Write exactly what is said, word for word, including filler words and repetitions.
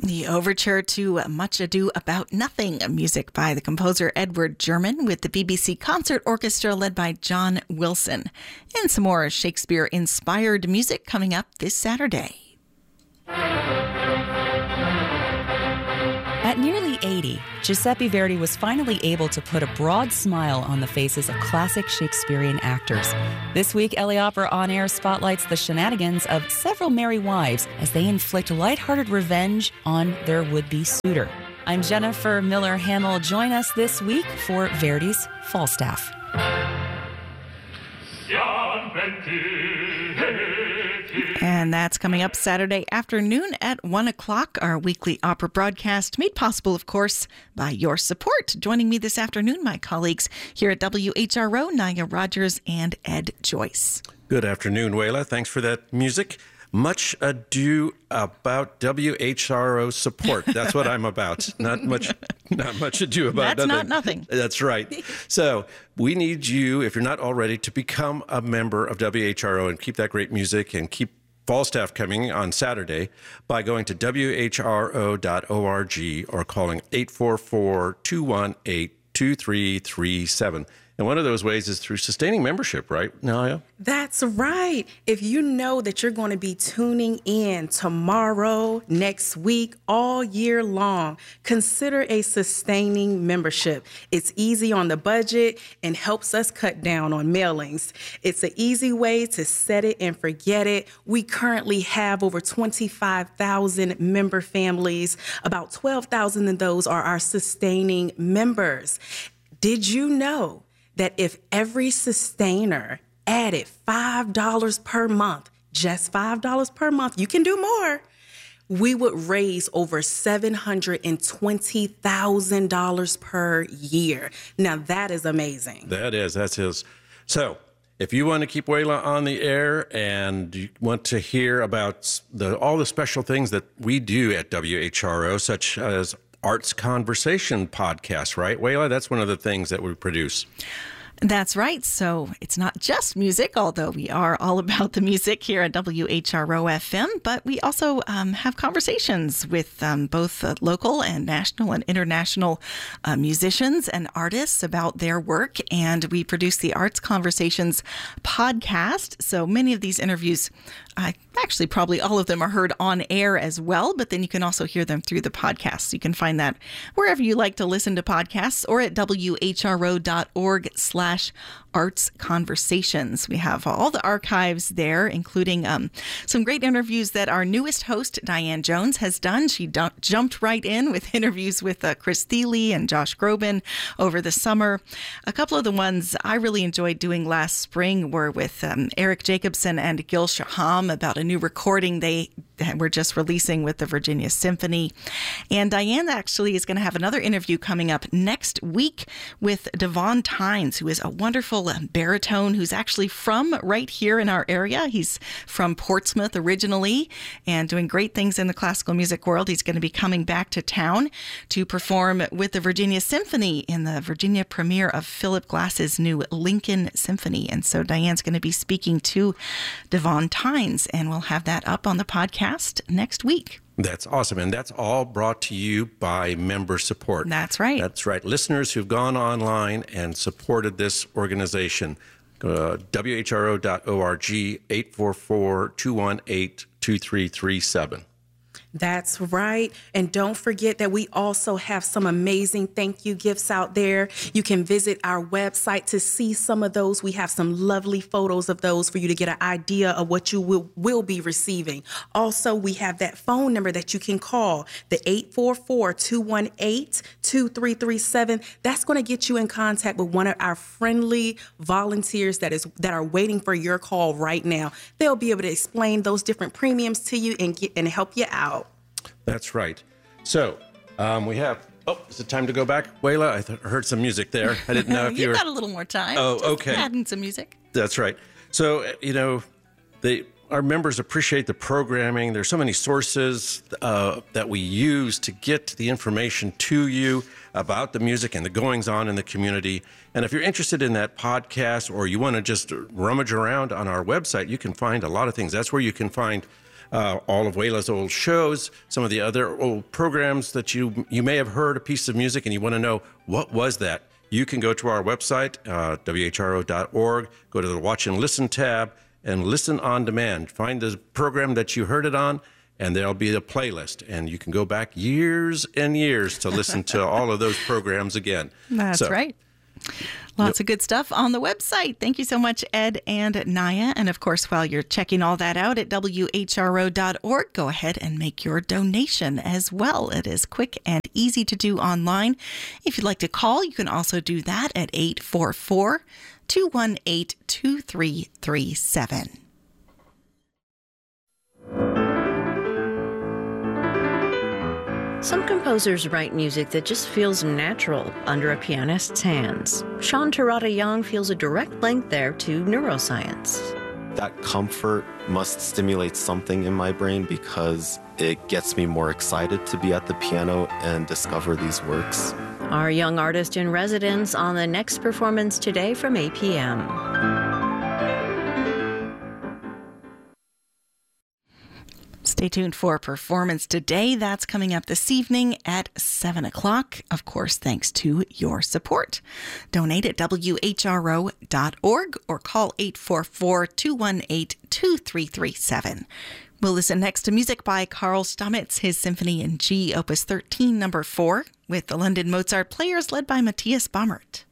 The overture to Much Ado About Nothing, music by the composer Edward German with the B B C Concert Orchestra led by John Wilson. And some more Shakespeare-inspired music coming up this Saturday. At nearly eighty, Giuseppe Verdi was finally able to put a broad smile on the faces of classic Shakespearean actors. This week, L A Opera On Air spotlights the shenanigans of several merry wives as they inflict lighthearted revenge on their would-be suitor. I'm Jennifer Miller Hamill. Join us this week for Verdi's Falstaff. And that's coming up Saturday afternoon at one o'clock, our weekly opera broadcast, made possible, of course, by your support. Joining me this afternoon, my colleagues here at W H R O, Naya Rogers and Ed Joyce. Good afternoon, Wayla. Thanks for that music. Much ado about W H R O support. That's what I'm about. Not much not much ado about That's nothing. not nothing. That's right. So we need you, if you're not already, to become a member of W H R O and keep that great music and keep Falstaff coming on Saturday by going to W H R O dot org or calling eight four four, two one eight, two three three seven. And one of those ways is through sustaining membership, right, Naya? That's right. If you know that you're going to be tuning in tomorrow, next week, all year long, consider a sustaining membership. It's easy on the budget and helps us cut down on mailings. It's an easy way to set it and forget it. We currently have over twenty-five thousand member families. About twelve thousand of those are our sustaining members. Did you know that if every sustainer added five dollars per month, just five dollars per month, you can do more, we would raise over seven hundred twenty thousand dollars per year. Now, that is amazing. That is. That's his. So if you want to keep Wayla on the air and you want to hear about the, all the special things that we do at W H R O, such as Arts Conversation podcast, right, Wayla? That's one of the things that we produce. That's right. So it's not just music, although we are all about the music here at W H R O F M, but we also um, have conversations with um, both uh, local and national and international uh, musicians and artists about their work. And we produce the Arts Conversations podcast. So many of these interviews, uh, actually probably all of them are heard on air as well, but then you can also hear them through the podcast. You can find that wherever you like to listen to podcasts or at W H R O dot org slash Arts Conversations. We have all the archives there, including um, some great interviews that our newest host, Diane Jones, has done. She d- jumped right in with interviews with uh, Chris Thiele and Josh Groban over the summer. A couple of the ones I really enjoyed doing last spring were with um, Eric Jacobson and Gil Shaham about a new recording they were just releasing with the Virginia Symphony. And Diane actually is going to have another interview coming up next week with Devon Tynes, who is a wonderful baritone who's actually from right here in our area. He's from Portsmouth originally and doing great things in the classical music world. He's going to be coming back to town to perform with the Virginia Symphony in the Virginia premiere of Philip Glass's new Lincoln Symphony. And so Diane's going to be speaking to Devon Tynes, and we'll have that up on the podcast next week. That's awesome. And that's all brought to you by member support. That's right. That's right. Listeners who've gone online and supported this organization, uh, W H R O dot org, eight four four, two one eight, two three three seven. That's right. And don't forget that we also have some amazing thank you gifts out there. You can visit our website to see some of those. We have some lovely photos of those for you to get an idea of what you will, will be receiving. Also, we have that phone number that you can call, the eight four four, two one eight, two three three seven. That's going to get you in contact with one of our friendly volunteers that is that are waiting for your call right now. They'll be able to explain those different premiums to you and get and help you out. That's right. So um, we have, oh, is it time to go back? Wayla, I th- heard some music there. I didn't know if you You've were. got a little more time. Oh, Just okay. adding some music. That's right. So, you know, they, our members appreciate the programming. There's so many sources uh, that we use to get the information to you about the music and the goings on in the community. And if you're interested in that podcast or you want to just rummage around on our website, you can find a lot of things. That's where you can find uh, all of Wayla's old shows, some of the other old programs that you you may have heard a piece of music and you want to know what was that. You can go to our website, uh, W H R O dot org, go to the Watch and Listen tab, and listen on demand. Find the program that you heard it on, and there'll be a playlist. And you can go back years and years to listen to all of those programs again. That's so, right. Lots yep. of good stuff on the website. Thank you so much, Ed and Naya. And of course, while you're checking all that out at W H R O dot org, go ahead and make your donation as well. It is quick and easy to do online. If you'd like to call, you can also do that at eight four four, two one eight, two three three seven. Some composers write music that just feels natural under a pianist's hands. Sean Terada Young feels a direct link there to neuroscience. That comfort must stimulate something in my brain because it gets me more excited to be at the piano and discover these works. Our young artist in residence on the next performance today from eight p.m. Stay tuned for Performance Today. That's coming up this evening at seven o'clock. Of course, thanks to your support. Donate at W H R O dot org or call eight four four, two one eight, two three three seven. We'll listen next to music by Carl Stamitz, his Symphony in G, Opus thirteen, number four, with the London Mozart Players led by Matthias Baumert.